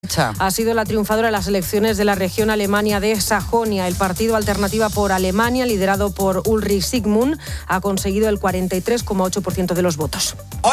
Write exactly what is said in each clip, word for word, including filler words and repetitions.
ha sido la triunfadora en las elecciones de la región Alemania de Sajonia. El partido Alternativa por Alemania, liderado por Ulrich Sigmund, ha conseguido el cuarenta y tres coma ocho por ciento de los votos.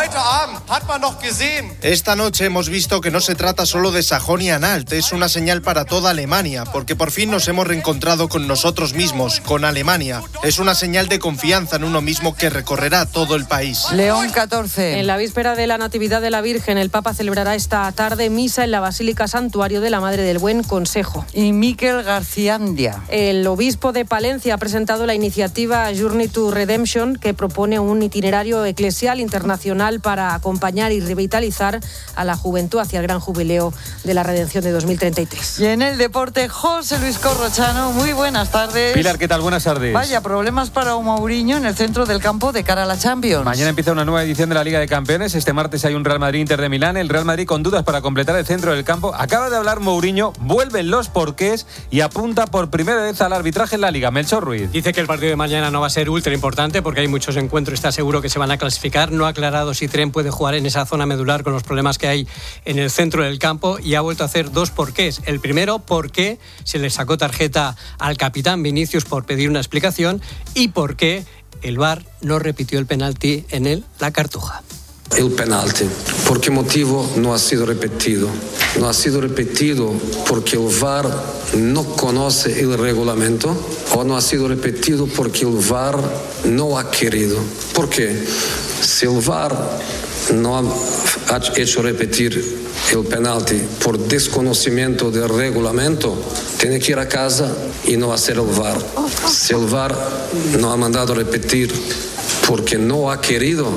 Esta noche hemos visto que no se trata solo de Sajonia-Anhalt, es una señal para toda Alemania, porque por fin nos hemos reencontrado con nosotros mismos, con Alemania. Es una señal de confianza en uno mismo que recorrerá todo el país. León catorce. En la víspera de la Natividad de la Virgen, el Papa celebrará esta tarde misa en la Basílica Santuario de la Madre del Buen Consejo. Y Miquel Garciandia. El obispo de Palencia ha presentado la iniciativa Journey to Redemption, que propone un itinerario eclesial internacional para acompañar y revitalizar a la juventud hacia el gran jubileo de la redención de dos mil treinta y tres. Y en el deporte, José Luis Corrochano, muy buenas tardes. Pilar, ¿qué tal? Buenas tardes. Vaya, problemas para Mourinho en el centro del campo de cara a la Champions. Mañana empieza una nueva edición de la Liga de Campeones. Este martes hay un Real Madrid-Inter de Milán. El Real Madrid con dudas para completar el centro del campo. Acaba de hablar Mourinho, vuelven los porqués y apunta por primera vez al arbitraje en la Liga. Melchor Ruiz. Dice que el partido de mañana no va a ser ultra importante porque hay muchos encuentros, está seguro que se van a clasificar. No ha aclarado si Tren puede jugar en esa zona medular con los problemas que hay en el centro del campo y ha vuelto a hacer dos porqués. El primero, por qué se le sacó tarjeta al capitán Vinicius por pedir una explicación y por qué el V A R no repitió el penalti en el La Cartuja. El penalti, ¿por qué motivo no ha sido repetido? No ha sido repetido porque el V A R no conoce el reglamento o no ha sido repetido porque el V A R no ha querido. ¿Por qué? Si el V A R no ha hecho repetir el penalti por desconocimiento del reglamento, tiene que ir a casa y no hacer el V A R. Si el V A R no ha mandado repetir porque no ha querido,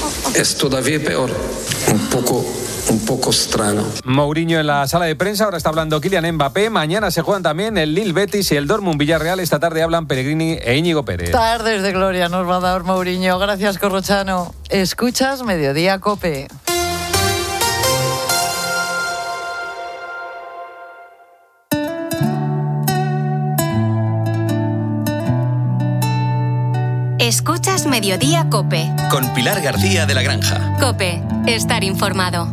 es todavía peor, un poco, un poco extraño. Mourinho en la sala de prensa, ahora está hablando Kylian Mbappé, mañana se juegan también el Lille Betis y el Dortmund Villarreal, esta tarde hablan Pellegrini e Íñigo Pérez. Tardes de gloria nos va a dar Mourinho, gracias Corrochano. Escuchas Mediodía Cope. Escuchas Mediodía Cope. Con Pilar García de la Granja. Cope, estar informado.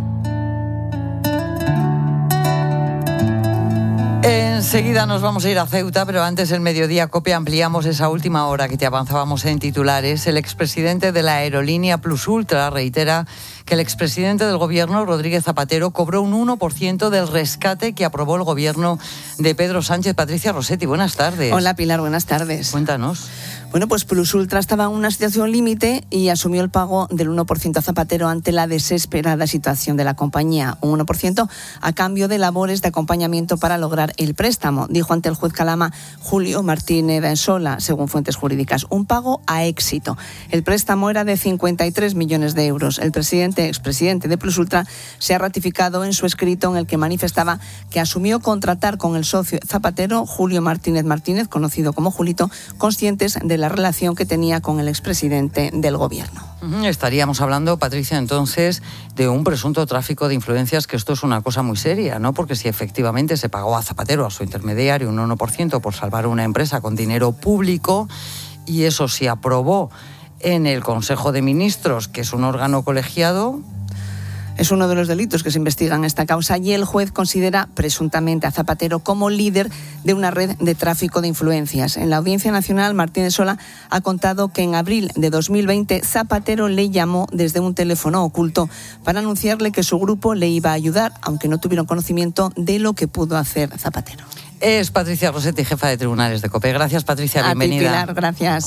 Enseguida nos vamos a ir a Ceuta, pero antes el Mediodía Cope ampliamos esa última hora que te avanzábamos en titulares. El expresidente de la aerolínea Plus Ultra reitera que el expresidente del gobierno, Rodríguez Zapatero, cobró un uno por ciento del rescate que aprobó el gobierno de Pedro Sánchez. Patricia Rossetti, buenas tardes. Hola Pilar, buenas tardes. Cuéntanos. Bueno, pues Plus Ultra estaba en una situación límite y asumió el pago del uno por ciento a Zapatero ante la desesperada situación de la compañía. Un uno por ciento a cambio de labores de acompañamiento para lograr el préstamo, dijo ante el juez Calama Julio Martínez Sola, según fuentes jurídicas. Un pago a éxito. El préstamo era de cincuenta y tres millones de euros. El presidente, expresidente de Plus Ultra, se ha ratificado en su escrito en el que manifestaba que asumió contratar con el socio Zapatero, Julio Martínez Martínez, conocido como Julito, conscientes de la relación que tenía con el expresidente del gobierno. Estaríamos hablando, Patricia, entonces, de un presunto tráfico de influencias, que esto es una cosa muy seria, ¿no? Porque si efectivamente se pagó a Zapatero, a su intermediario, un uno por ciento por salvar una empresa con dinero público, y eso se aprobó en el Consejo de Ministros, que es un órgano colegiado. Es uno de los delitos que se investigan en esta causa y el juez considera presuntamente a Zapatero como líder de una red de tráfico de influencias. En la Audiencia Nacional, Martínez Sola ha contado que en abril de dos mil veinte Zapatero le llamó desde un teléfono oculto para anunciarle que su grupo le iba a ayudar, aunque no tuvieron conocimiento de lo que pudo hacer Zapatero. Es Patricia Rossetti, jefa de Tribunales de COPE. Gracias, Patricia, bienvenida. A ti, Pilar, gracias.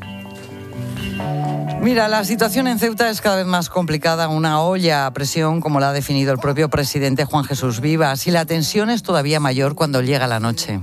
Mira, la situación en Ceuta es cada vez más complicada, una olla a presión, como la ha definido el propio presidente Juan Jesús Vivas, y la tensión es todavía mayor cuando llega la noche.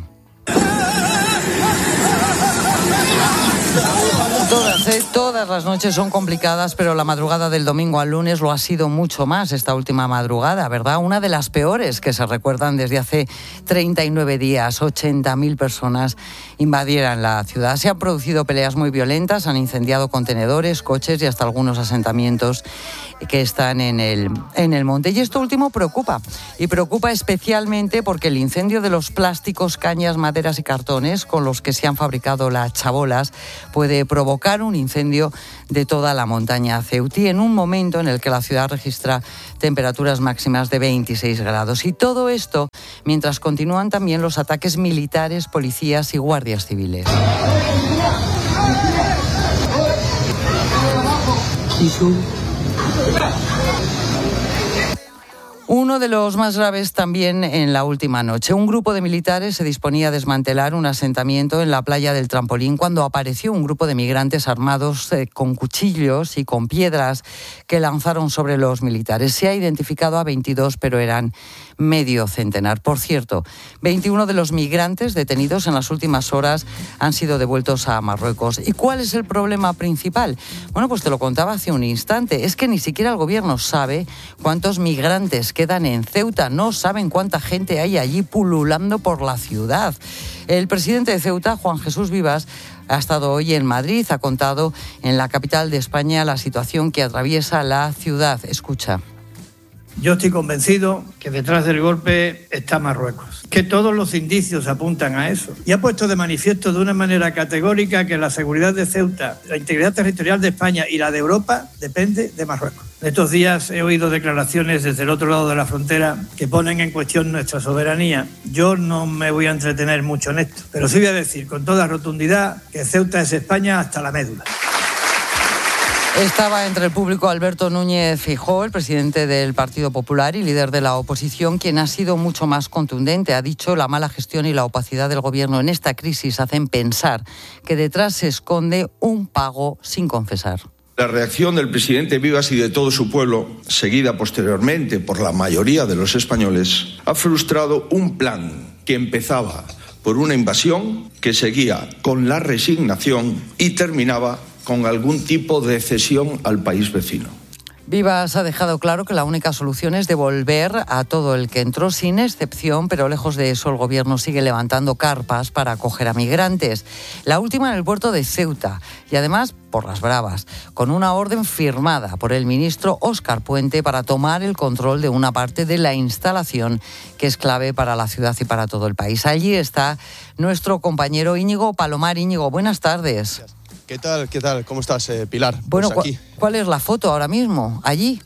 Todas, ¿eh? Todas las noches son complicadas, pero la madrugada del domingo al lunes lo ha sido mucho más esta última madrugada, ¿verdad? Una de las peores que se recuerdan desde hace treinta y nueve días. ochenta mil personas invadieron la ciudad. Se han producido peleas muy violentas, han incendiado contenedores, coches y hasta algunos asentamientos. que están en el, en el monte. Y esto último preocupa, y preocupa especialmente porque el incendio de los plásticos, cañas, maderas y cartones con los que se han fabricado las chabolas puede provocar un incendio de toda la montaña ceutí en un momento en el que la ciudad registra temperaturas máximas de veintiséis grados. Y todo esto mientras continúan también los ataques militares, policías y guardias civiles. Uno de los más graves también en la última noche. Un grupo de militares se disponía a desmantelar un asentamiento en la playa del Trampolín cuando apareció un grupo de migrantes armados eh, con cuchillos y con piedras que lanzaron sobre los militares. Se ha identificado a veintidós, pero eran medio centenar. Por cierto, veintiuno de los migrantes detenidos en las últimas horas han sido devueltos a Marruecos. ¿Y cuál es el problema principal? Bueno, pues te lo contaba hace un instante. Es que ni siquiera el gobierno sabe cuántos migrantes quedan en Ceuta. No saben cuánta gente hay allí pululando por la ciudad. El presidente de Ceuta, Juan Jesús Vivas, ha estado hoy en Madrid, ha contado en la capital de España la situación que atraviesa la ciudad. Escucha. Yo estoy convencido que detrás del golpe está Marruecos, que todos los indicios apuntan a eso. Y ha puesto de manifiesto de una manera categórica que la seguridad de Ceuta, la integridad territorial de España y la de Europa depende de Marruecos. En estos días he oído declaraciones desde el otro lado de la frontera que ponen en cuestión nuestra soberanía. Yo no me voy a entretener mucho en esto, pero sí voy a decir con toda rotundidad que Ceuta es España hasta la médula. Estaba entre el público Alberto Núñez Feijóo, el presidente del Partido Popular y líder de la oposición, quien ha sido mucho más contundente. Ha dicho: la mala gestión y la opacidad del gobierno en esta crisis hacen pensar que detrás se esconde un pago sin confesar. La reacción del presidente Vivas y de todo su pueblo, seguida posteriormente por la mayoría de los españoles, ha frustrado un plan que empezaba por una invasión, que seguía con la resignación y terminaba con algún tipo de cesión al país vecino. Vivas ha dejado claro que la única solución es devolver a todo el que entró sin excepción, pero lejos de eso el gobierno sigue levantando carpas para acoger a migrantes. La última en el puerto de Ceuta y además por las bravas, con una orden firmada por el ministro Óscar Puente para tomar el control de una parte de la instalación que es clave para la ciudad y para todo el país. Allí está nuestro compañero Íñigo Palomar. Íñigo, buenas tardes. ¿Qué tal? ¿Qué tal? ¿Cómo estás, eh, Pilar? Bueno, pues aquí. ¿cuál es la foto ahora mismo, allí?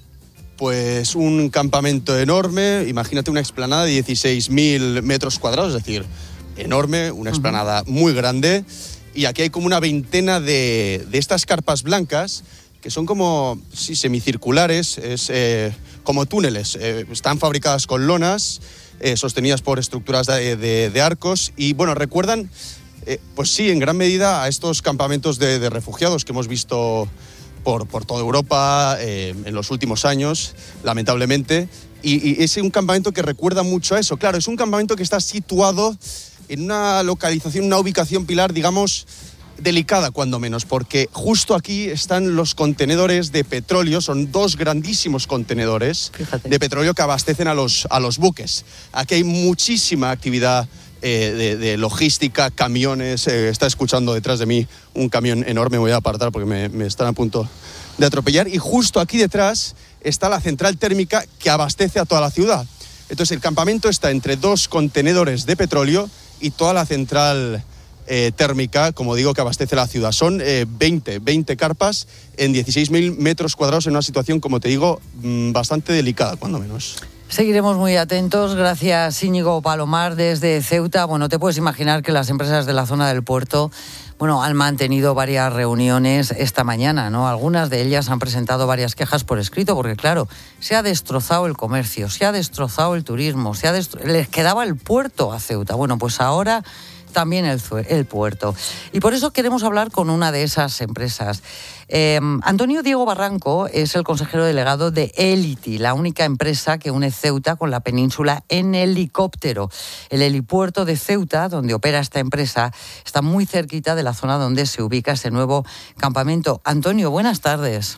Pues un campamento enorme, imagínate una explanada de dieciséis mil metros cuadrados, es decir, enorme, una explanada uh-huh. muy grande, y aquí hay como una veintena de, de estas carpas blancas, que son como, sí, semicirculares, es eh, como túneles, eh, están fabricadas con lonas, eh, sostenidas por estructuras de, de, de arcos, y bueno, recuerdan... Eh, pues sí, en gran medida a estos campamentos de, de refugiados que hemos visto por, por toda Europa eh, en los últimos años, lamentablemente, y, y es un campamento que recuerda mucho a eso. Claro, es un campamento que está situado en una localización, una ubicación, Pilar, digamos, delicada cuando menos, porque justo aquí están los contenedores de petróleo, son dos grandísimos contenedores Fíjate. de petróleo que abastecen a los, a los buques. Aquí hay muchísima actividad Eh, de, de logística, camiones, eh, está escuchando detrás de mí un camión enorme, me voy a apartar porque me, me están a punto de atropellar, y justo aquí detrás está la central térmica que abastece a toda la ciudad. Entonces el campamento está entre dos contenedores de petróleo y toda la central eh, térmica, como digo, que abastece la ciudad. Son eh, veinte, veinte carpas en dieciséis mil metros cuadrados en una situación, como te digo, bastante delicada, cuando menos. Seguiremos muy atentos. Gracias, Íñigo Palomar, desde Ceuta. Bueno, te puedes imaginar que las empresas de la zona del puerto, bueno, han mantenido varias reuniones esta mañana, ¿no? Algunas de ellas han presentado varias quejas por escrito, porque claro, se ha destrozado el comercio, se ha destrozado el turismo, se ha destro... les quedaba el puerto a Ceuta. Bueno, pues ahora también el, el puerto. Y por eso queremos hablar con una de esas empresas. Eh, Antonio Diego Barranco es el consejero delegado de Elity, la única empresa que une Ceuta con la península en helicóptero. El helipuerto de Ceuta, donde opera esta empresa, está muy cerquita de la zona donde se ubica ese nuevo campamento. Antonio, buenas tardes.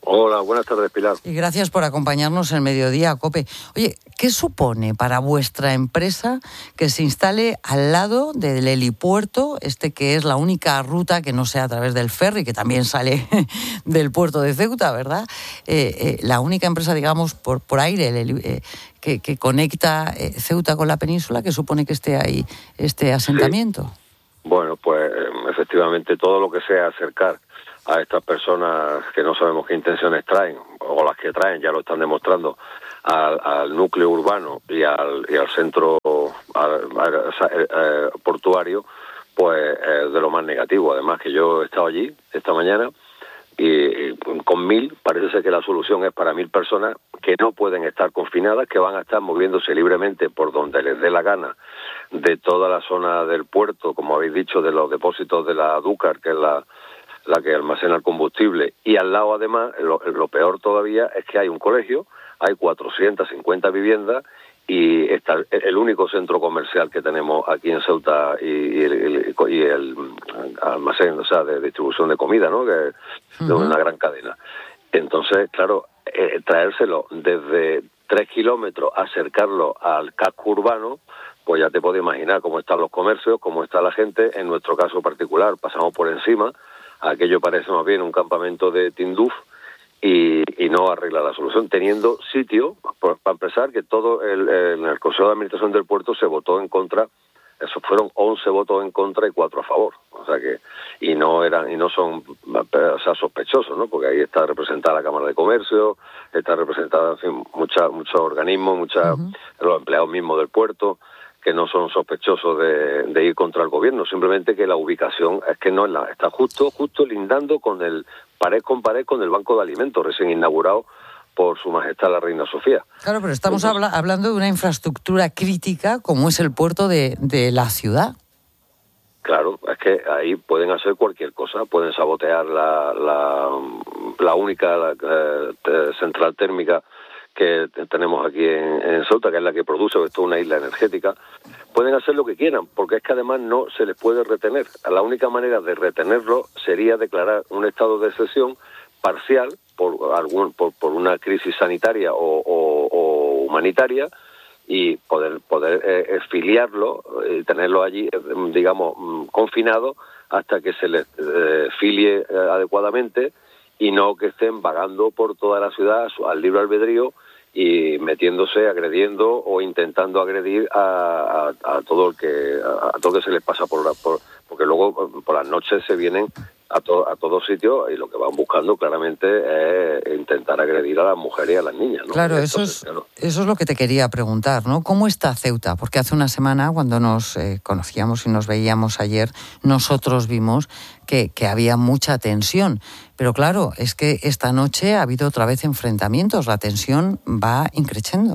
Hola, buenas tardes, Pilar. Y gracias por acompañarnos en Mediodía COPE. Oye, ¿qué supone para vuestra empresa que se instale al lado del helipuerto, este que es la única ruta que no sea a través del ferry, que también sale del puerto de Ceuta, ¿verdad? Eh, eh, la única empresa, digamos, por, por aire el heli, eh, que, que conecta eh, Ceuta con la península, que supone que esté ahí este asentamiento. Sí. Bueno, pues efectivamente todo lo que sea acercar a estas personas que no sabemos qué intenciones traen, o las que traen, ya lo están demostrando, al, al núcleo urbano y al, y al centro al, al, al, portuario, pues es de lo más negativo. Además que yo he estado allí esta mañana y, y con mil, parece ser que la solución es para mil personas que no pueden estar confinadas, que van a estar moviéndose libremente por donde les dé la gana, de toda la zona del puerto, como habéis dicho, de los depósitos de la Dúcar, que es la la que almacena el combustible, y al lado además, lo, lo peor todavía es que hay un colegio, hay cuatrocientas cincuenta viviendas y está el único centro comercial que tenemos aquí en Ceuta y, y, el, y el almacén, o sea, de distribución de comida, ¿no? Que es uh-huh. de una gran cadena. Entonces, claro, eh, traérselo desde tres kilómetros, acercarlo al casco urbano, pues ya te puedes imaginar cómo están los comercios, cómo está la gente. En nuestro caso particular, pasamos por encima. Aquello parece más bien un campamento de Tinduf y, y no arregla la solución, teniendo sitio, para empezar, que todo el, el, el Consejo de Administración del puerto se votó en contra. Esos fueron once votos en contra y cuatro a favor, o sea que y no eran y no son, o sea, sospechosos, ¿no? Porque ahí está representada la Cámara de Comercio, está representada, en fin, mucha, muchos organismos, muchas uh-huh. los empleados mismos del puerto, que no son sospechosos de, de ir contra el gobierno, simplemente que la ubicación es que no es la, está justo, justo lindando con el pared con pared con el Banco de Alimentos recién inaugurado por Su Majestad la Reina Sofía. Claro, pero estamos habla, hablando de una infraestructura crítica como es el puerto de, de la ciudad. Claro, es que ahí pueden hacer cualquier cosa, pueden sabotear la, la, la única la, eh, central térmica que tenemos aquí en, en Ceuta, que es la que produce, esto es una isla energética. Pueden hacer lo que quieran, porque es que además no se les puede retener. La única manera de retenerlo sería declarar un estado de excepción parcial por algún por, por una crisis sanitaria o, o, o humanitaria y poder poder eh, exfiliarlo y tenerlo allí, digamos, confinado hasta que se les eh, filie eh, adecuadamente y no que estén vagando por toda la ciudad al libre albedrío y metiéndose, agrediendo o intentando agredir a, a, a todo el que a, a todo el que se les pasa por la por, porque luego por las noches se vienen a, to, a todos sitios y lo que van buscando claramente es intentar agredir a las mujeres y a las niñas, ¿no? Claro, eso es, claro. eso es lo que te quería preguntar, ¿no? ¿Cómo está Ceuta? Porque hace una semana, cuando nos eh, conocíamos y nos veíamos ayer, nosotros vimos que, que había mucha tensión. Pero claro, es que esta noche ha habido otra vez enfrentamientos, la tensión va increciendo.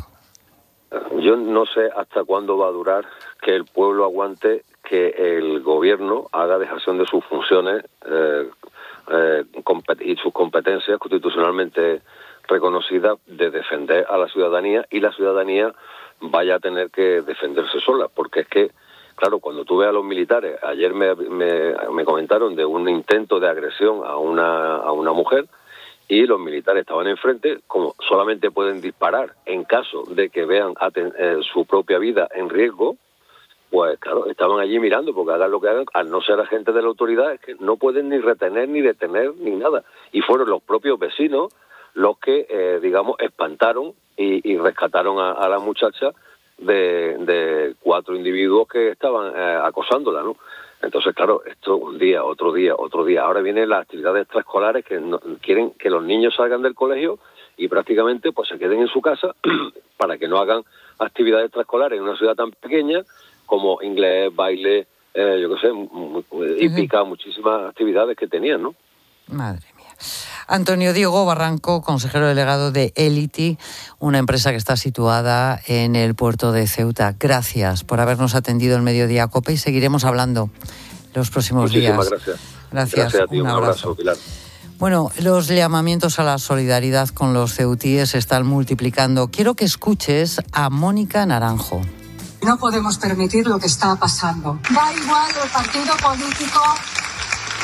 Yo no sé hasta cuándo va a durar que el pueblo aguante que el gobierno haga dejación de sus funciones eh, eh, y sus competencias constitucionalmente reconocidas de defender a la ciudadanía y la ciudadanía vaya a tener que defenderse sola, porque es que, claro, cuando tú ves a los militares, ayer me, me, me comentaron de un intento de agresión a una, a una mujer y los militares estaban enfrente, como solamente pueden disparar en caso de que vean aten- eh, su propia vida en riesgo, pues claro, estaban allí mirando, porque hagan lo que hagan, al no ser agentes de la autoridad, es que no pueden ni retener, ni detener, ni nada. Y fueron los propios vecinos los que, eh, digamos, espantaron y, y rescataron a, a la muchacha de, de cuatro individuos que estaban eh, acosándola, ¿no? Entonces, claro, esto un día, otro día, otro día. Ahora vienen las actividades extraescolares que no, quieren que los niños salgan del colegio y prácticamente pues se queden en su casa para que no hagan actividades extraescolares en una ciudad tan pequeña como inglés, baile, eh, yo qué sé, hípica, uh-huh. muchísimas actividades que tenían, ¿no? Madre mía. Antonio Diego Barranco, consejero delegado de Elity, una empresa que está situada en el puerto de Ceuta. Gracias por habernos atendido en Mediodía COPE y seguiremos hablando los próximos Muchísimas días. Gracias. Gracias. Gracias a ti, un, un abrazo. abrazo, Pilar. Bueno, los llamamientos a la solidaridad con los ceutíes se están multiplicando. Quiero que escuches a Mónica Naranjo. No podemos permitir lo que está pasando. Da igual el partido político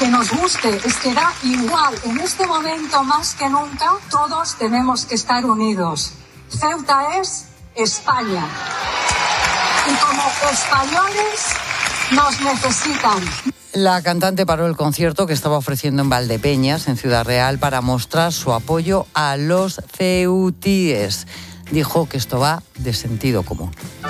que nos guste, es que da igual. En este momento más que nunca todos tenemos que estar unidos. Ceuta es España. Y como españoles nos necesitan. La cantante paró el concierto que estaba ofreciendo en Valdepeñas, en Ciudad Real, para mostrar su apoyo a los ceutíes. Dijo que esto va de sentido común.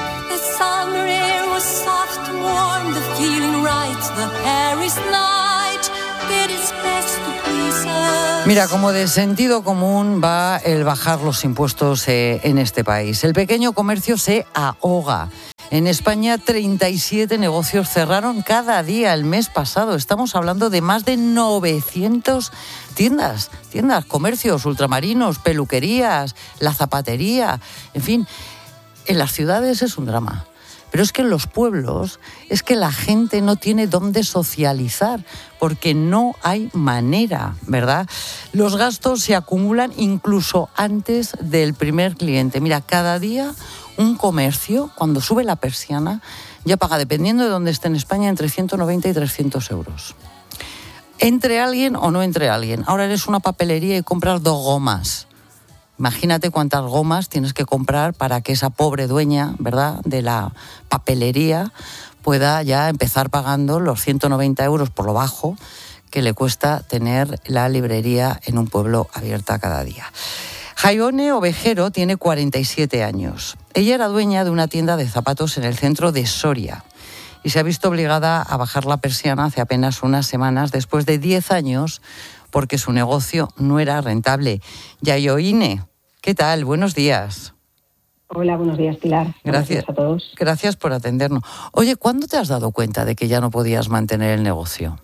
Mira, como de sentido común va el bajar los impuestos eh, en este país. El pequeño comercio se ahoga. En España, treinta y siete negocios cerraron cada día el mes pasado. Estamos hablando de más de novecientas tiendas, tiendas, comercios, ultramarinos, peluquerías, la zapatería, en fin. En las ciudades es un drama. Pero es que en los pueblos es que la gente no tiene dónde socializar porque no hay manera, ¿verdad? Los gastos se acumulan incluso antes del primer cliente. Mira, cada día un comercio, cuando sube la persiana, ya paga, dependiendo de dónde esté en España, entre ciento noventa y trescientos euros. Entre alguien o no entre alguien. Ahora eres una papelería y compras dos gomas. Imagínate cuántas gomas tienes que comprar para que esa pobre dueña, ¿verdad?, de la papelería pueda ya empezar pagando los ciento noventa euros por lo bajo que le cuesta tener la librería en un pueblo abierta cada día. Jaione Ovejero tiene cuarenta y siete años. Ella era dueña de una tienda de zapatos en el centro de Soria y se ha visto obligada a bajar la persiana hace apenas unas semanas después de diez años porque su negocio no era rentable. Jaione, ¿qué tal? Buenos días. Hola, buenos días, Pilar. Gracias, Gracias a todos. Gracias por atendernos. Oye, ¿cuándo te has dado cuenta de que ya no podías mantener el negocio?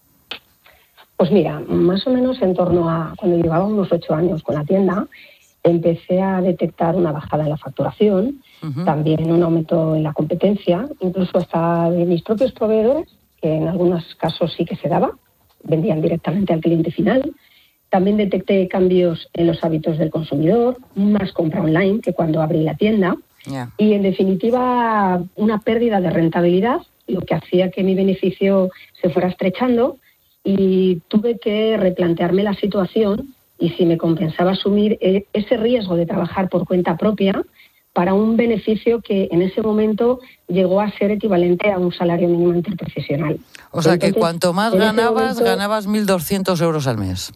Pues mira, más o menos en torno a cuando llevaba unos ocho años con la tienda, empecé a detectar una bajada en la facturación, uh-huh. también un aumento en la competencia, incluso hasta de mis propios proveedores, que en algunos casos sí que se daba, vendían directamente al cliente final. También detecté cambios en los hábitos del consumidor, más compra online que cuando abrí la tienda, yeah. y en definitiva una pérdida de rentabilidad, lo que hacía que mi beneficio se fuera estrechando, y tuve que replantearme la situación y si me compensaba asumir ese riesgo de trabajar por cuenta propia para un beneficio que en ese momento llegó a ser equivalente a un salario mínimo interprofesional. O sea, Entonces, que cuanto más ganabas, momento, ganabas mil doscientos euros al mes.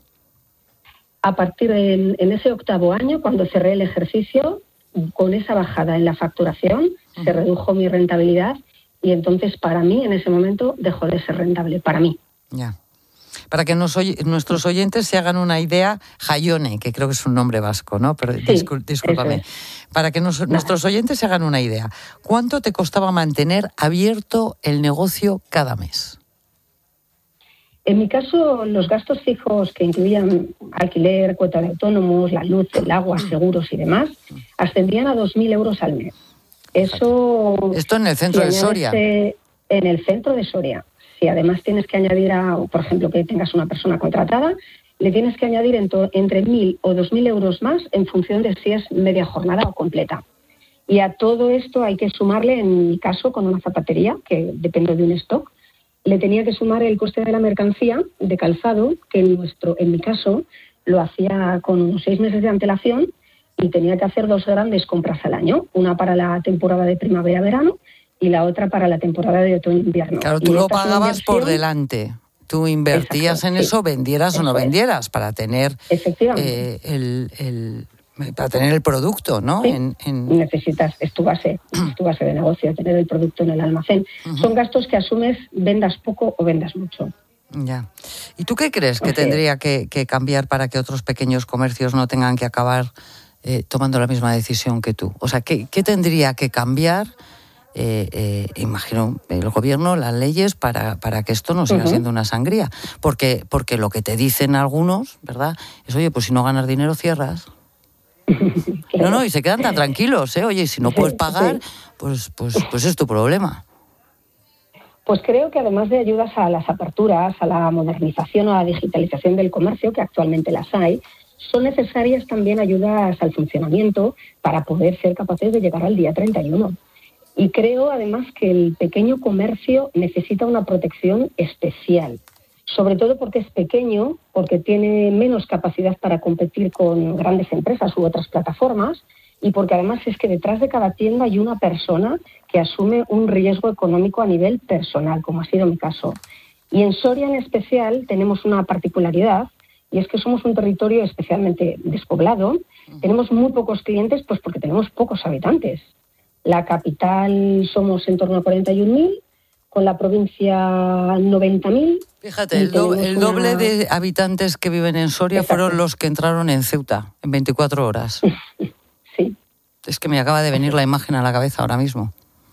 A partir de en ese octavo año, cuando cerré el ejercicio, con esa bajada en la facturación, uh-huh. se redujo mi rentabilidad y entonces para mí, en ese momento, dejó de ser rentable, para mí. Ya. Para que nos oy- nuestros oyentes se hagan una idea, Jaione, que creo que es un nombre vasco, ¿no? Pero sí, discul- discúlpame. Es. Para que nos, nuestros oyentes se hagan una idea, ¿cuánto te costaba mantener abierto el negocio cada mes? En mi caso, los gastos fijos que incluían alquiler, cuota de autónomos, la luz, el agua, seguros y demás, ascendían a dos mil euros al mes. Eso... Esto en el centro de Soria. En el centro de Soria. Si además tienes que añadir, a, por ejemplo, que tengas una persona contratada, le tienes que añadir ento, entre mil o dos mil euros más en función de si es media jornada o completa. Y a todo esto hay que sumarle, en mi caso, con una zapatería, que depende de un stock, le tenía que sumar el coste de la mercancía de calzado, que en, nuestro, en mi caso lo hacía con unos seis meses de antelación y tenía que hacer dos grandes compras al año, una para la temporada de primavera-verano y la otra para la temporada de otoño-invierno. Claro, tú lo pagabas por delante. Tú invertías Exacto, en sí. eso, vendieras eso o no es. vendieras, para tener eh, el, el, para tener el producto, ¿no? Sí. En, en... Necesitas, es tu base, es tu base de negocio, tener el producto en el almacén. Uh-huh. Son gastos que asumes, vendas poco o vendas mucho. Ya. ¿Y tú qué crees que tendría que, que cambiar para que otros pequeños comercios no tengan que acabar eh, tomando la misma decisión que tú? O sea, ¿qué, qué tendría que cambiar? Eh, eh, imagino el gobierno, las leyes, para, para que esto no siga uh-huh. siendo una sangría. Porque, porque lo que te dicen algunos, ¿verdad? Es, oye, pues si no ganas dinero, cierras. No, no, y se quedan tan tranquilos, ¿eh? Oye, si no puedes pagar, pues, pues, pues es tu problema. Pues creo que además de ayudas a las aperturas, a la modernización o a la digitalización del comercio, que actualmente las hay, son necesarias también ayudas al funcionamiento para poder ser capaces de llegar al día treinta y uno. Y creo además que el pequeño comercio necesita una protección especial. sobre todo porque es pequeño, porque tiene menos capacidad para competir con grandes empresas u otras plataformas, y porque además es que detrás de cada tienda hay una persona que asume un riesgo económico a nivel personal, como ha sido mi caso. Y en Soria en especial tenemos una particularidad, y es que somos un territorio especialmente despoblado. Tenemos muy pocos clientes, pues porque tenemos pocos habitantes. La capital somos en torno a cuarenta y un mil, con la provincia noventa mil. Fíjate, el, do, el una... doble de habitantes que viven en Soria Exacto. fueron los que entraron en Ceuta en veinticuatro horas. Sí. Es que me acaba de venir la imagen a la cabeza ahora mismo.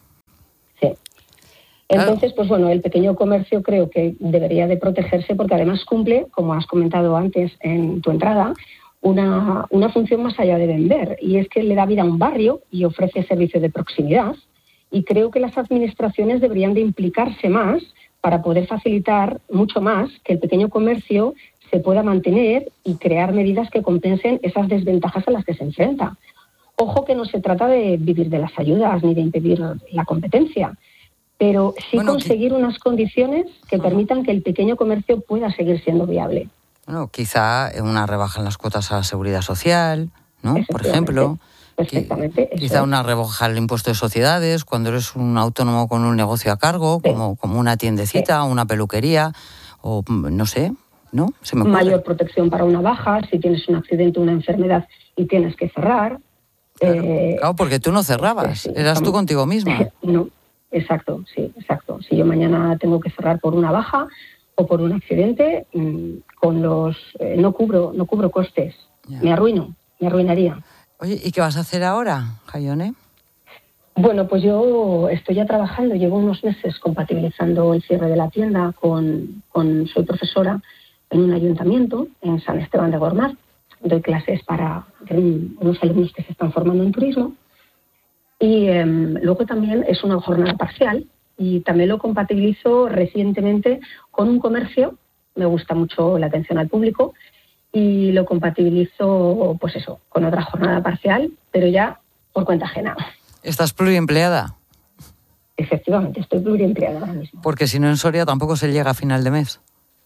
Sí. Entonces, pues bueno, el pequeño comercio creo que debería de protegerse porque además cumple, como has comentado antes en tu entrada, una, una función más allá de vender, y es que le da vida a un barrio y ofrece servicio de proximidad, y creo que las administraciones deberían de implicarse más para poder facilitar mucho más que el pequeño comercio se pueda mantener y crear medidas que compensen esas desventajas a las que se enfrenta. Ojo que no se trata de vivir de las ayudas ni de impedir la competencia, pero sí bueno, conseguir que... unas condiciones que permitan que el pequeño comercio pueda seguir siendo viable. Bueno, quizá una rebaja en las cuotas a la seguridad social, ¿no? Por ejemplo. Perfectamente. Quizá es. una rebaja al impuesto de sociedades cuando eres un autónomo con un negocio a cargo, sí. como, como una tiendecita, sí. una peluquería, o no sé, ¿no? Se me ocurre. Mayor protección para una baja, si tienes un accidente o una enfermedad y tienes que cerrar. Claro, eh, claro porque tú no cerrabas, sí, eras tú contigo misma. No, exacto, sí, exacto. Si yo mañana tengo que cerrar por una baja o por un accidente, con los eh, no cubro no cubro costes, ya. me arruino, me arruinaría. Oye, ¿y qué vas a hacer ahora, Jaione? Bueno, pues yo estoy ya trabajando, llevo unos meses compatibilizando el cierre de la tienda con, con soy profesora en un ayuntamiento en San Esteban de Gormaz. Doy clases para unos alumnos que se están formando en turismo. Y eh, luego también es una jornada parcial y también lo compatibilizo recientemente con un comercio. Me gusta mucho la atención al público y lo compatibilizo, pues eso, con otra jornada parcial, pero ya por cuenta ajena. ¿Estás pluriempleada? Efectivamente, estoy pluriempleada ahora mismo. Porque si no en Soria tampoco se llega a final de mes.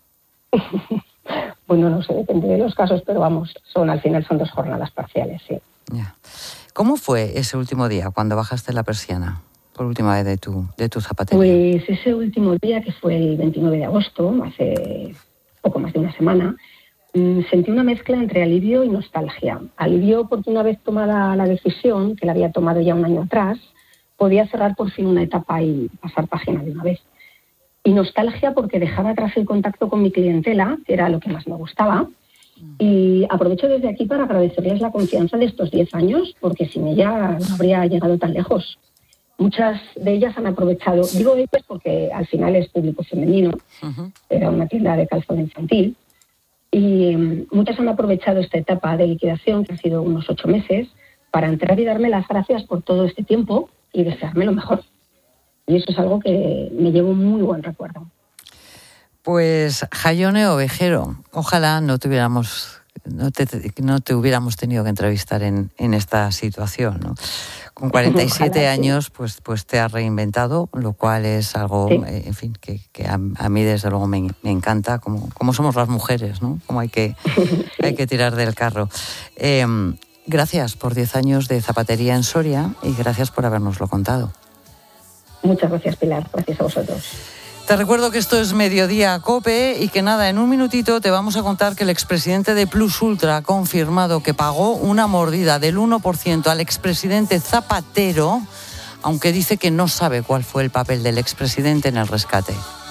Bueno, no sé, depende de los casos, pero vamos, son al final son dos jornadas parciales, sí. Ya. ¿Cómo fue ese último día cuando bajaste la persiana por última vez de tu, de tu zapatería? Pues ese último día, que fue el veintinueve de agosto, hace poco más de una semana, sentí una mezcla entre alivio y nostalgia. Alivio porque una vez tomada la decisión, que la había tomado ya un año atrás, podía cerrar por fin una etapa y pasar página de una vez. Y nostalgia porque dejaba atrás el contacto con mi clientela, que era lo que más me gustaba. Y aprovecho desde aquí para agradecerles la confianza de estos diez años, porque sin ella no habría llegado tan lejos. Muchas de ellas han aprovechado, digo ellas porque al final es público femenino, uh-huh. era una tienda de calzado infantil, y muchas han aprovechado esta etapa de liquidación, que ha sido unos ocho meses, para entrar y darme las gracias por todo este tiempo y desearme lo mejor. Y eso es algo que me llevo muy buen recuerdo. Pues Jaione Ovejero, ojalá no tuviéramos, no te, no te hubiéramos tenido que entrevistar en, en esta situación, ¿no? Con cuarenta y siete ojalá, años, sí. pues, pues te has reinventado, lo cual es algo, sí. eh, en fin, que, que a, a mí desde luego me, me encanta, como, como somos las mujeres, ¿no? Como hay que, sí. hay que tirar del carro. Eh, gracias por diez años de zapatería en Soria y gracias por habernoslo contado. Muchas gracias, Pilar. Gracias a vosotros. Te recuerdo que esto es Mediodía COPE y que nada, en un minutito te vamos a contar que el expresidente de Plus Ultra ha confirmado que pagó una mordida del uno por ciento al expresidente Zapatero, aunque dice que no sabe cuál fue el papel del expresidente en el rescate.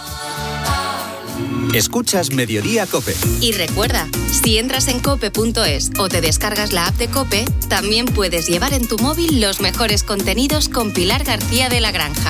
Escuchas Mediodía COPE. Y recuerda, si entras en cope punto es o te descargas la app de COPE, también puedes llevar en tu móvil los mejores contenidos con Pilar García de la Granja.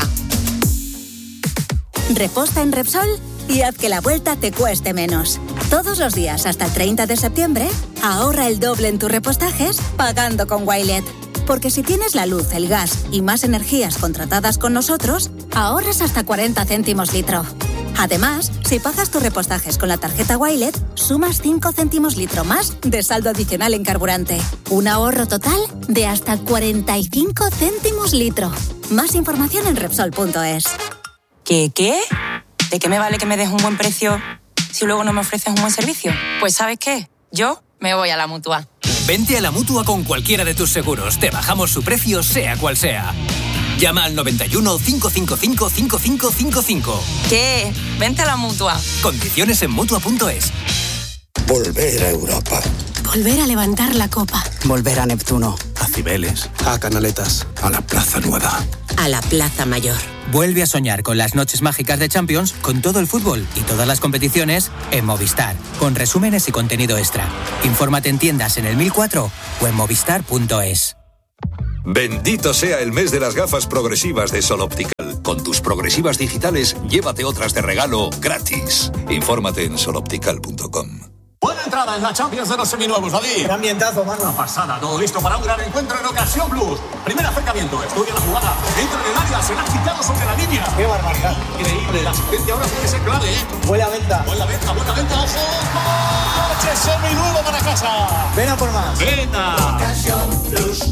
Reposta en Repsol y haz que la vuelta te cueste menos. Todos los días hasta el treinta de septiembre, ahorra el doble en tus repostajes pagando con Wilet. Porque si tienes la luz, el gas y más energías contratadas con nosotros, ahorras hasta cuarenta céntimos litro. Además, si pagas tus repostajes con la tarjeta Wilet, sumas cinco céntimos litro más de saldo adicional en carburante. Un ahorro total de hasta cuarenta y cinco céntimos litro. Más información en Repsol punto es. ¿Qué, qué? ¿De qué me vale que me des un buen precio si luego no me ofrecen un buen servicio? Pues ¿sabes qué? Yo me voy a la Mutua. Vente a la Mutua con cualquiera de tus seguros. Te bajamos su precio, sea cual sea. Llama al noventa y uno, cinco cinco cinco, cinco cinco cinco cinco. ¿Qué? Vente a la Mutua. Condiciones en Mutua punto es. Volver a Europa. Volver a levantar la copa. Volver a Neptuno. A Cibeles. A Canaletas. A la Plaza Nueva. A la Plaza Mayor. Vuelve a soñar con las noches mágicas de Champions, con todo el fútbol y todas las competiciones en Movistar, con resúmenes y contenido extra. Infórmate en tiendas en el mil cuatro o en movistar punto es. Bendito sea el mes de las gafas progresivas de Sol Optical. Con tus progresivas digitales, llévate otras de regalo gratis. Infórmate en sol optical punto com. Buena entrada en la Champions de los seminuevos, David. Qué ambientazo, mano. Una pasada, todo listo para un gran encuentro en Ocasión Plus. Primer acercamiento, estudia la jugada, entra en el área, se la ha quitado sobre la línea. Qué barbaridad. Increíble, la asistencia ahora tiene que ser clave, ¿eh? Buena venta. Buena venta, buena venta, ojo. Coche seminuevo para casa. Ven a por más. Venta. Ocasión Plus.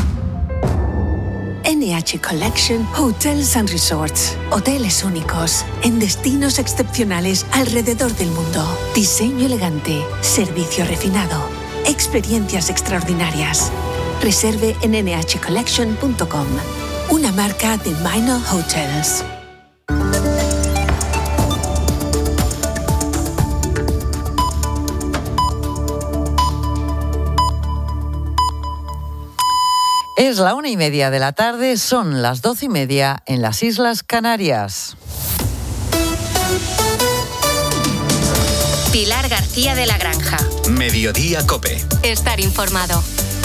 N H Collection Hotels and Resorts. Hoteles únicos en destinos excepcionales alrededor del mundo. Diseño elegante, servicio refinado, experiencias extraordinarias. Reserve en ene hache collection punto com. Una marca de Minor Hotels. Es la una y media de la tarde, son las doce y media en las Islas Canarias. Pilar García de la Granja. Mediodía COPE. Estar informado.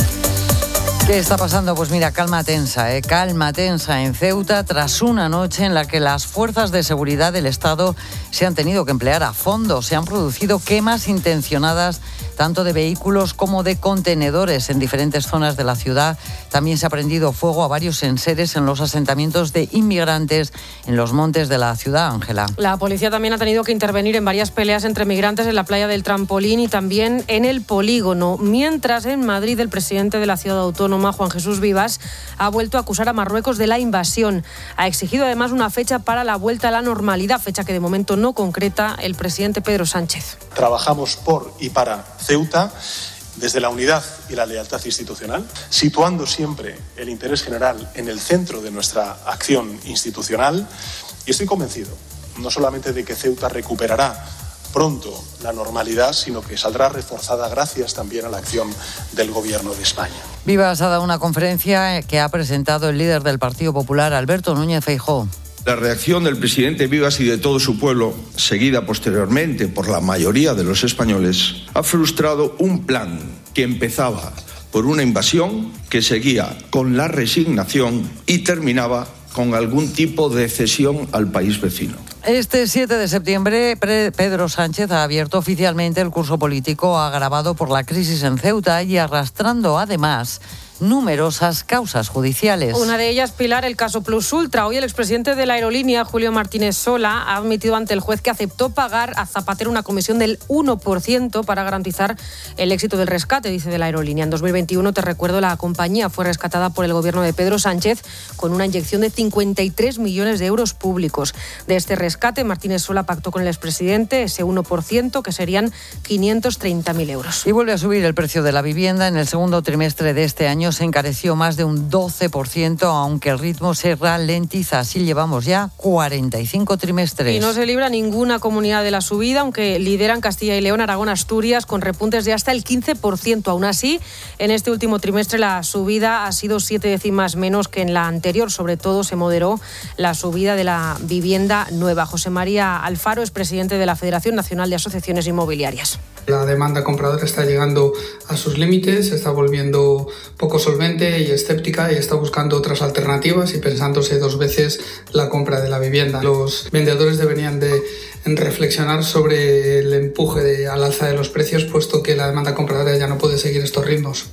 ¿Qué está pasando? Pues mira, calma tensa, ¿eh? Calma tensa en Ceuta tras una noche en la que las fuerzas de seguridad del Estado se han tenido que emplear a fondo. Se han producido quemas intencionadas tanto de vehículos como de contenedores en diferentes zonas de la ciudad. También se ha prendido fuego a varios enseres en los asentamientos de inmigrantes en los montes de la ciudad, Ángela. La policía también ha tenido que intervenir en varias peleas entre migrantes en la playa del Trampolín y también en el Polígono. Mientras en Madrid el presidente de la ciudad autónoma, Juan Jesús Vivas, ha vuelto a acusar a Marruecos de la invasión. Ha exigido además una fecha para la vuelta a la normalidad, fecha que de momento no concreta el presidente Pedro Sánchez. Trabajamos por y para Ceuta desde la unidad y la lealtad institucional, situando siempre el interés general en el centro de nuestra acción institucional, y estoy convencido no solamente de que Ceuta recuperará pronto la normalidad, sino que saldrá reforzada gracias también a la acción del Gobierno de España. Vivas ha dado una conferencia que ha presentado el líder del Partido Popular, Alberto Núñez Feijóo. La reacción del presidente Vivas y de todo su pueblo, seguida posteriormente por la mayoría de los españoles, ha frustrado un plan que empezaba por una invasión, que seguía con la resignación y terminaba con algún tipo de cesión al país vecino. Este siete de septiembre, Pedro Sánchez ha abierto oficialmente el curso político agravado por la crisis en Ceuta y arrastrando además numerosas causas judiciales. Una de ellas, Pilar, el caso Plus Ultra. Hoy el expresidente de la aerolínea, Julio Martínez Sola, ha admitido ante el juez que aceptó pagar a Zapatero una comisión del uno por ciento para garantizar el éxito del rescate, dice, de la aerolínea. En dos mil veintiuno, te recuerdo, la compañía fue rescatada por el gobierno de Pedro Sánchez con una inyección de cincuenta y tres millones de euros públicos. De este rescate, Martínez Sola pactó con el expresidente ese uno por ciento, que serían quinientos treinta mil euros. Y vuelve a subir el precio de la vivienda. En el segundo trimestre de este año se encareció más de un doce por ciento, aunque el ritmo se ralentiza. Así llevamos ya cuarenta y cinco trimestres. Y no se libra ninguna comunidad de la subida, aunque lideran Castilla y León, Aragón, Asturias, con repuntes de hasta el quince por ciento. Aún así, en este último trimestre la subida ha sido siete décimas menos que en la anterior. Sobre todo se moderó la subida de la vivienda nueva. José María Alfaro es presidente de la Federación Nacional de Asociaciones Inmobiliarias. La demanda compradora está llegando a sus límites, se está volviendo poco solvente y escéptica y está buscando otras alternativas y pensándose dos veces la compra de la vivienda. Los vendedores deberían de reflexionar sobre el empuje de, al alza de los precios, puesto que la demanda compradora ya no puede seguir estos ritmos.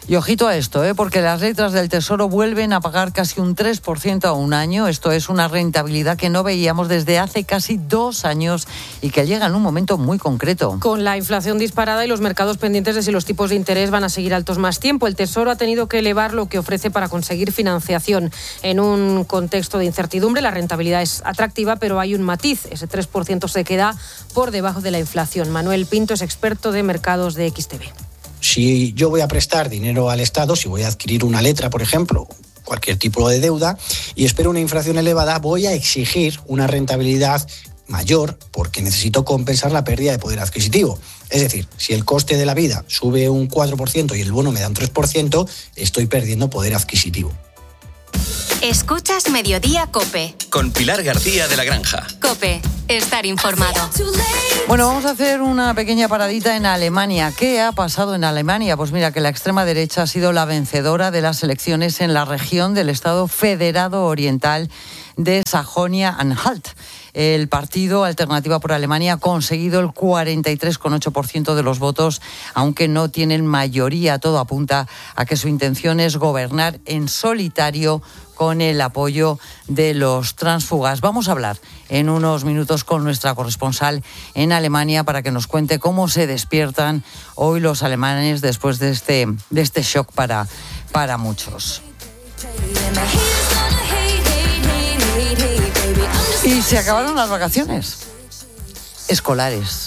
Y ojito a esto, ¿eh? porque las letras del Tesoro vuelven a pagar casi un tres por ciento a un año. Esto es una rentabilidad que no veíamos desde hace casi dos años y que llega en un momento muy concreto. Con la inflación disparada y los mercados pendientes de si los tipos de interés van a seguir altos más tiempo, el Tesoro ha tenido que elevar lo que ofrece para conseguir financiación. En un contexto de incertidumbre, la rentabilidad es atractiva, pero hay un matiz. Ese tres por ciento se queda por debajo de la inflación. Manuel Pinto es experto de mercados de X T V. Si yo voy a prestar dinero al Estado, si voy a adquirir una letra, por ejemplo, cualquier tipo de deuda, y espero una inflación elevada, voy a exigir una rentabilidad mayor porque necesito compensar la pérdida de poder adquisitivo. Es decir, si el coste de la vida sube un cuatro por ciento y el bono me da un tres por ciento, estoy perdiendo poder adquisitivo. Escuchas Mediodía COPE. Con Pilar García de la Granja. COPE, estar informado. Bueno, vamos a hacer una pequeña paradita en Alemania. ¿Qué ha pasado en Alemania? Pues mira, que la extrema derecha ha sido la vencedora de las elecciones en la región del Estado Federado Oriental de Sajonia-Anhalt. El partido Alternativa por Alemania ha conseguido el cuarenta y tres coma ocho por ciento de los votos, aunque no tienen mayoría. Todo apunta a que su intención es gobernar en solitario con el apoyo de los tránsfugas. Vamos a hablar en unos minutos con nuestra corresponsal en Alemania para que nos cuente cómo se despiertan hoy los alemanes después de este, de este shock para, para muchos. Y se acabaron las vacaciones escolares.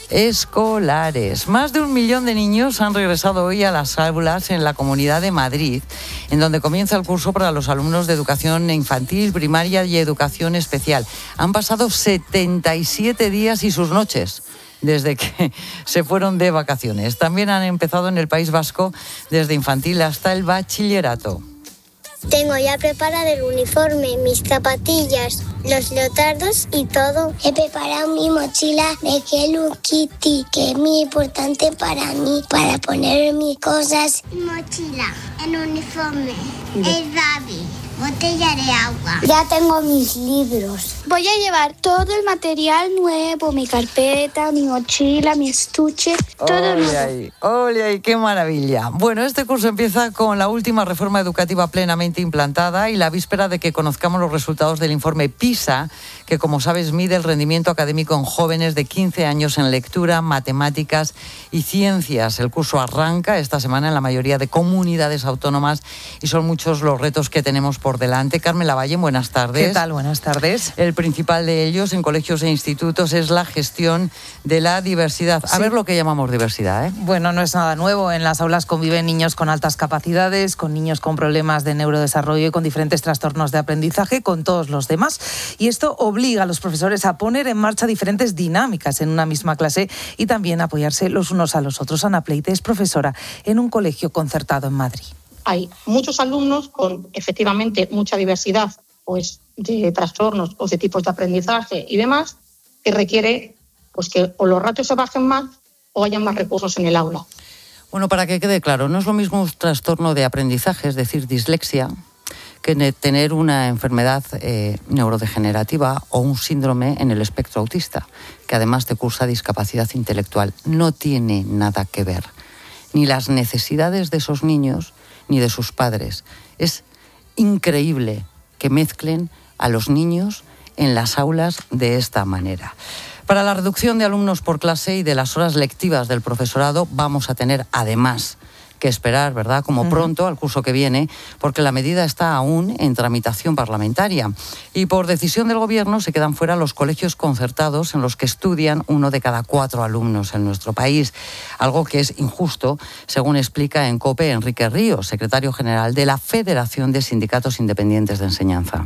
Escolares. Más de un millón de niños han regresado hoy a las aulas en la Comunidad de Madrid, en donde comienza el curso para los alumnos de educación infantil, primaria y educación especial. Han pasado setenta y siete días y sus noches desde que se fueron de vacaciones. También han empezado en el País Vasco desde infantil hasta el bachillerato. Tengo ya preparado el uniforme, mis zapatillas, los leotardos y todo. He preparado mi mochila de Hello Kitty, que es muy importante para mí, para poner mis cosas. Mochila, el uniforme, el babi, botella de agua. Ya tengo mis libros. Voy a llevar todo el material nuevo, mi carpeta, mi mochila, mi estuche, todo ¡Ole nuevo. ahí! ¡Ole ahí! ¡Qué maravilla! Bueno, este curso empieza con la última reforma educativa plenamente implantada y la víspera de que conozcamos los resultados del informe PISA, que, como sabes, mide el rendimiento académico en jóvenes de quince años en lectura, matemáticas y ciencias. El curso arranca esta semana en la mayoría de comunidades autónomas y son muchos los retos que tenemos por delante. Carmen Lavalle, buenas tardes. ¿Qué tal? Buenas tardes. El principal de ellos en colegios e institutos es la gestión de la diversidad. A Sí. ver lo que llamamos diversidad, ¿eh? Bueno, no es nada nuevo. En las aulas conviven niños con altas capacidades, con niños con problemas de neurodesarrollo y con diferentes trastornos de aprendizaje, con todos los demás. Y esto obliga a los profesores a poner en marcha diferentes dinámicas en una misma clase y también a apoyarse los unos a los otros. Ana Pleite es profesora en un colegio concertado en Madrid. Hay muchos alumnos con efectivamente mucha diversidad pues, de trastornos o de tipos de aprendizaje y demás, que requiere pues, que o los ratios se bajen más o haya más recursos en el aula. Bueno, para que quede claro, no es lo mismo un trastorno de aprendizaje, es decir, dislexia, que tener una enfermedad eh, neurodegenerativa o un síndrome en el espectro autista, que además te cursa discapacidad intelectual. No tiene nada que ver, ni las necesidades de esos niños ni de sus padres. Es increíble que mezclen a los niños en las aulas de esta manera. Para la reducción de alumnos por clase y de las horas lectivas del profesorado vamos a tener además que esperar, ¿verdad?, como uh-huh. pronto al curso que viene, porque la medida está aún en tramitación parlamentaria. Y por decisión del Gobierno se quedan fuera los colegios concertados en los que estudian uno de cada cuatro alumnos en nuestro país. Algo que es injusto, según explica en COPE Enrique Ríos, secretario general de la Federación de Sindicatos Independientes de Enseñanza.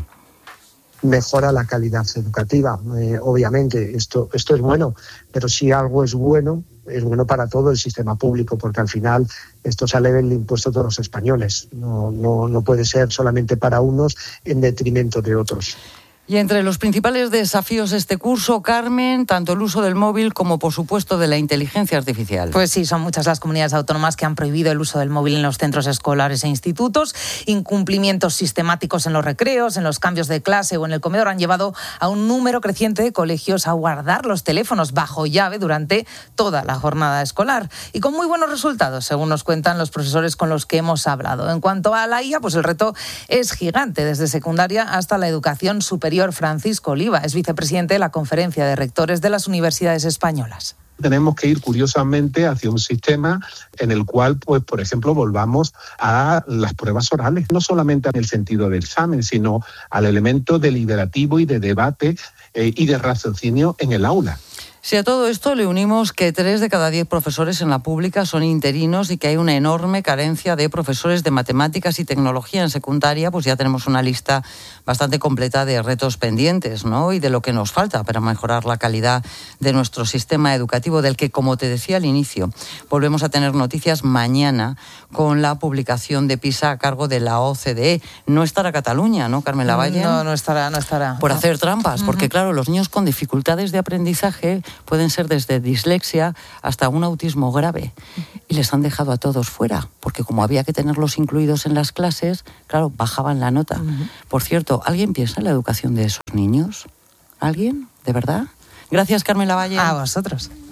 Mejora la calidad educativa. Eh, obviamente, esto, esto es bueno, pero si algo es bueno, es bueno para todo el sistema público, porque al final esto sale del impuesto de todos los españoles. No, no, no puede ser solamente para unos en detrimento de otros. Y entre los principales desafíos de este curso, Carmen, tanto el uso del móvil como, por supuesto, de la inteligencia artificial. Pues sí, son muchas las comunidades autónomas que han prohibido el uso del móvil en los centros escolares e institutos. Incumplimientos sistemáticos en los recreos, en los cambios de clase o en el comedor han llevado a un número creciente de colegios a guardar los teléfonos bajo llave durante toda la jornada escolar. Y con muy buenos resultados, según nos cuentan los profesores con los que hemos hablado. En cuanto a la I A, pues el reto es gigante, desde secundaria hasta la educación superior. Francisco Oliva es vicepresidente de la Conferencia de Rectores de las Universidades Españolas. Tenemos que ir curiosamente hacia un sistema en el cual, pues, por ejemplo, volvamos a las pruebas orales, no solamente en el sentido del examen, sino al elemento deliberativo y de debate eh, y de raciocinio en el aula. Si a todo esto le unimos que tres de cada diez profesores en la pública son interinos y que hay una enorme carencia de profesores de matemáticas y tecnología en secundaria, pues ya tenemos una lista bastante completa de retos pendientes, ¿no? Y de lo que nos falta para mejorar la calidad de nuestro sistema educativo, del que, como te decía al inicio, volvemos a tener noticias mañana con la publicación de PISA a cargo de la O C D E. No estará Cataluña, ¿no, Carmen Lavalle? No, no estará, no estará. Por no. hacer trampas, uh-huh. Porque claro, los niños con dificultades de aprendizaje pueden ser desde dislexia hasta un autismo grave. Y les han dejado a todos fuera, porque como había que tenerlos incluidos en las clases, claro, bajaban la nota. Uh-huh. Por cierto, ¿alguien piensa en la educación de esos niños? ¿Alguien? ¿De verdad? Gracias, Carmen Lavalle. A vosotros.